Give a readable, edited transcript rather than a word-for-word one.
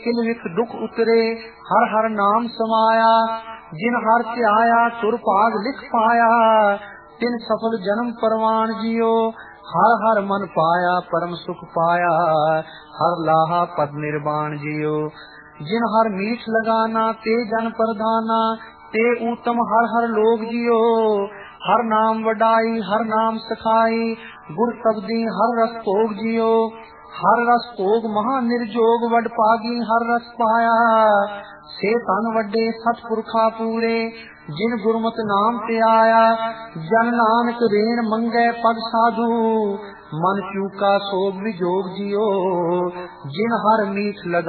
किल विख दुख उतरे हर हर नाम समाया। जिन हर ध्याया तुर भाग लिख पाया। तिन सफल जन्म परवान जियो। हर हर मन पाया परम सुख पाया। हर लाहा पद निर्वाण जियो। जिन हर मीठ लगाना ते जन प्रधाना। ते उत्तम हर हर लोग जियो। हर नाम वडाई हर नाम सखाई। गुर सब्दी हर रस भोग जियो। हर रस भोग महा निर्जोग वड पागी हर रस पाया। से तन वड्डे सतपुरखा पूरे जिन गुरमत नाम ते आया। जन नानक रेण मंगै पग साधु। मन चूका सोग विजोग जियो। जिन हर मीठ लगा